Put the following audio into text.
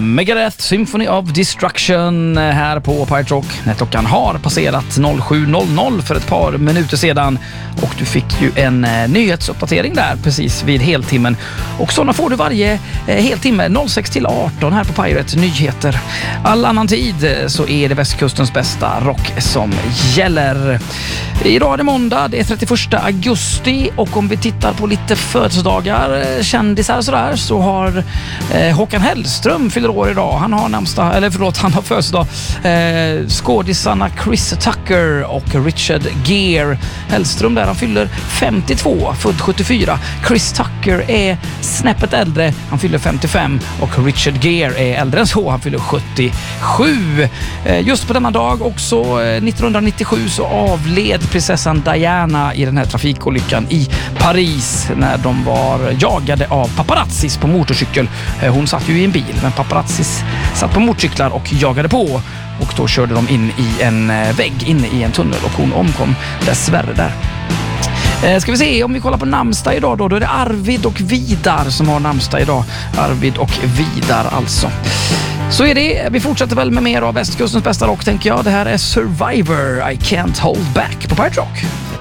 Megadeth Symphony of Destruction här på Pirate Rock. När klockan har passerat 07.00 för ett par minuter sedan. Och du fick ju en nyhetsuppdatering där precis vid heltimmen. Och sådana får du varje heltimme 06 till 18 här på Pirate Nyheter. All annan tid så är det västkustens bästa rock som gäller. Idag är det måndag, det är 31 augusti och om vi tittar på lite födelsedagar, kändisar sådär, så har Håkan Hellström fyller år idag. Han har födelsedag. Skådisarna Chris Tucker och Richard Gere. Hellström där, han fyller 52, född 74. Chris Tucker är snäppet äldre, han fyller 55 och Richard Gere är äldre än så, han fyller 77. Just på denna dag också 1997 så avled prinsessan Diana i den här trafikolyckan i Paris när de var jagade av paparazzis på motorcykel. Hon satt ju i en bil, men paparazzis satt på motorcyklar och jagade på. Och då körde de in i en vägg inne i en tunnel och hon omkom dessvärre där. Ska vi se om vi kollar på namnsdag idag då är det Arvid och Vidar som har namnsdag idag. Arvid och Vidar alltså. Så är det. Vi fortsätter väl med mer av västkustens bästa rock tänker jag. Det här är Survivor, I Can't Hold Back på Pirate Rock.